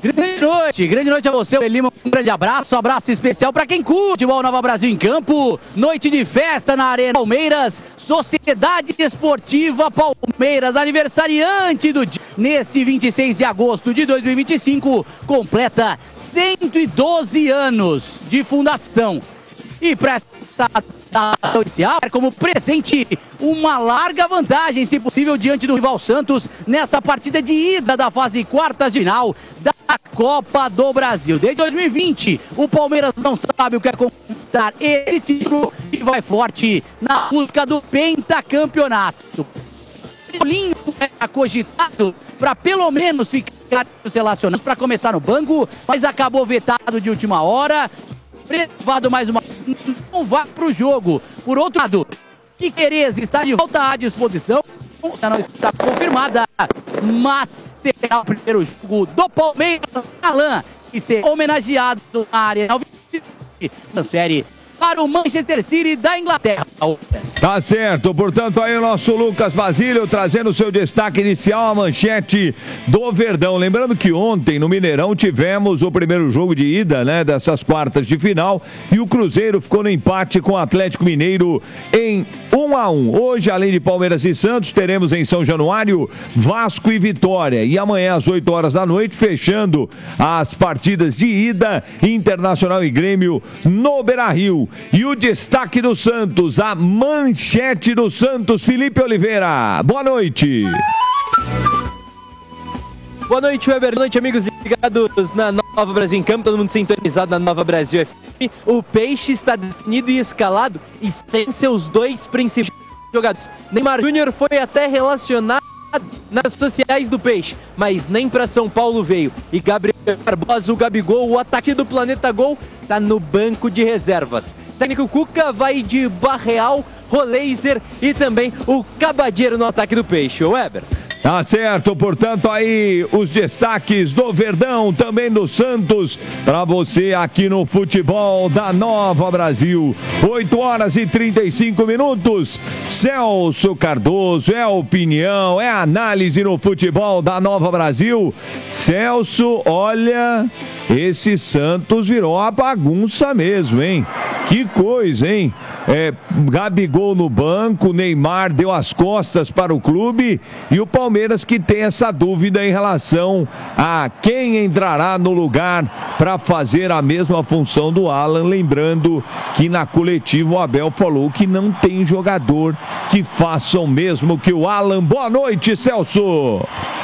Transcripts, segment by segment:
Grande noite a você, Lima. Um grande abraço especial para quem curte o Nova Brasil em campo. Noite de festa na Arena Palmeiras, Sociedade Esportiva Palmeiras, aniversariante do dia. Nesse 26 de agosto de 2025, completa 112 anos de fundação. E para essa data oficial, como presente, uma larga vantagem, se possível, diante do rival Santos, nessa partida de ida da fase quartas de final da Copa do Brasil. Desde 2020, o Palmeiras não sabe o que é conquistar esse título e vai forte na busca do pentacampeonato. O Linho é cogitado para pelo menos ficar relacionado para começar no banco, mas acabou vetado de última hora. Prevado mais uma vez, não vai para o jogo. Por outro lado, Piquerez está de volta à disposição, não está confirmada, mas será o primeiro jogo do Palmeiras. Alan, e ser homenageado na área, transfere para o Manchester City da Inglaterra. Tá certo, portanto aí o nosso Lucas Basílio trazendo o seu destaque inicial, a manchete do Verdão. Lembrando que ontem no Mineirão tivemos o primeiro jogo de ida, né, dessas quartas de final, e o Cruzeiro ficou no empate com o Atlético Mineiro em 1-1. Hoje, além de Palmeiras e Santos, teremos em São Januário Vasco e Vitória. E amanhã às 8 horas da noite, fechando as partidas de ida, Internacional e Grêmio no Beira-Rio. E o destaque do Santos, a manchete do Santos, Felipe Oliveira. Boa noite. Boa noite, Weber. Boa noite, amigos ligados na Nova Brasil em Campo. Todo mundo sintonizado na Nova Brasil FM. O Peixe está definido e escalado e sem seus dois principais jogadores. Neymar Júnior foi até relacionado nas sociais do Peixe, mas nem para São Paulo veio. E Gabriel Barbosa, o Gabigol, o ataque do Planeta Gol, está no banco de reservas. O técnico Cuca vai de Barreal, Roleiser e também o Cabadeiro no ataque do Peixe. O Weber. Tá certo, portanto aí os destaques do Verdão, também do Santos, para você aqui no Futebol da Nova Brasil. 8 horas e 35 minutos. Celso Cardoso, é opinião, é análise no Futebol da Nova Brasil. Celso, olha, esse Santos virou a bagunça mesmo, hein? Que coisa, hein? Gabigol no banco, Neymar deu as costas para o clube e o Palmeiras que tem essa dúvida em relação a quem entrará no lugar para fazer a mesma função do Alan. Lembrando que na coletiva o Abel falou que não tem jogador que faça o mesmo que o Alan. Boa noite, Celso!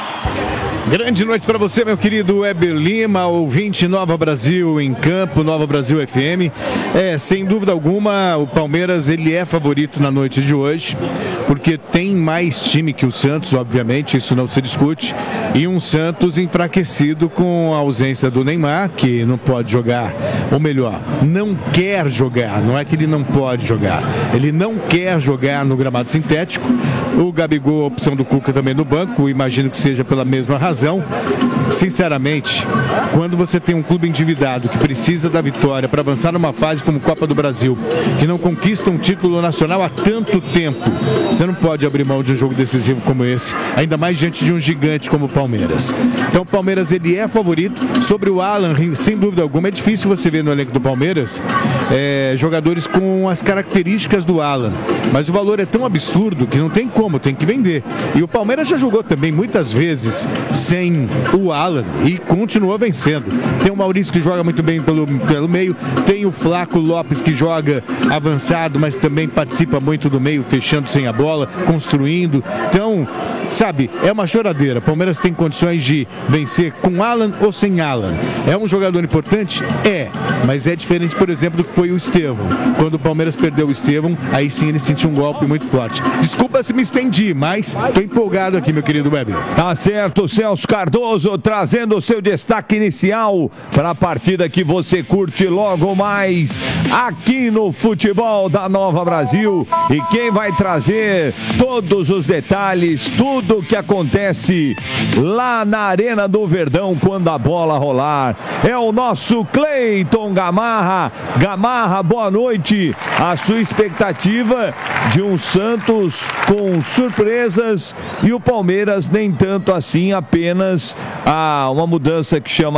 Grande noite para você, meu querido Weber Lima, ouvinte Nova Brasil em Campo, Nova Brasil FM. Sem dúvida alguma, o Palmeiras ele é favorito na noite de hoje, porque tem mais time que o Santos, obviamente, isso não se discute, e um Santos enfraquecido com a ausência do Neymar, que não pode jogar, ou melhor, não quer jogar, não é que ele não pode jogar, ele não quer jogar no gramado sintético. O Gabigol, a opção do Cuca também no banco, imagino que seja pela mesma razão. Sinceramente, quando você tem um clube endividado que precisa da vitória para avançar numa fase como Copa do Brasil, que não conquista um título nacional há tanto tempo, você não pode abrir mão de um jogo decisivo como esse, ainda mais diante de um gigante como o Palmeiras. Então o Palmeiras ele é favorito. Sobre o Alan, sem dúvida alguma, é difícil você ver no elenco do Palmeiras jogadores com as características do Alan, mas o valor é tão absurdo que não tem como, tem que vender. E o Palmeiras já jogou também muitas vezes sem o Alan e continuou vencendo. Tem o Maurício que joga muito bem pelo meio, tem o Flaco Lopes que joga avançado, mas também participa muito do meio, fechando sem a bola, construindo. Então, sabe, é uma choradeira. Palmeiras tem condições de vencer com Alan ou sem Alan. É um jogador importante? Mas é diferente, por exemplo, do que foi o Estevão. Quando o Palmeiras perdeu o Estevão, aí sim ele sentiu um golpe muito forte. Desculpa se me estendi, mas tô empolgado aqui, meu querido Weber. Tá certo, Celso Cardoso trazendo o seu destaque inicial para a partida que você curte logo mais aqui no Futebol da Nova Brasil. E quem vai trazer todos os detalhes, tudo o que acontece lá na Arena do Verdão quando a bola rolar, é o nosso Cleiton Gamarra. Gamarra, boa noite. A sua expectativa de um Santos com surpresas e o Palmeiras nem tanto assim, apenas uma mudança que chama